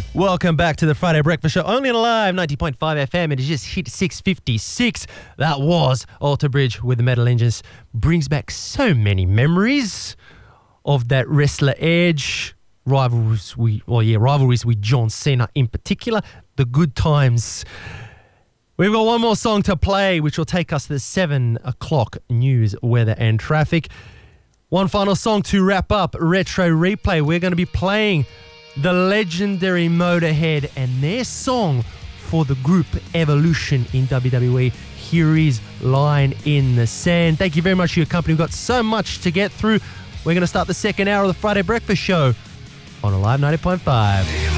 Welcome back to the Friday Breakfast Show, only on Alive 90.5 FM. It has just hit 6:56. That was Alter Bridge with the Metal Engines. Brings back so many memories of that wrestler Edge, rivalries with John Cena in particular, the good times. We've got one more song to play, which will take us to the 7 o'clock news, weather and traffic. One final song to wrap up, Retro Replay. We're going to be playing the legendary Motorhead and their song for the group Evolution in WWE. Here is Line in the Sand. Thank you very much for your company. We've got so much to get through. We're going to start the second hour of the Friday Breakfast Show on Alive 90.5.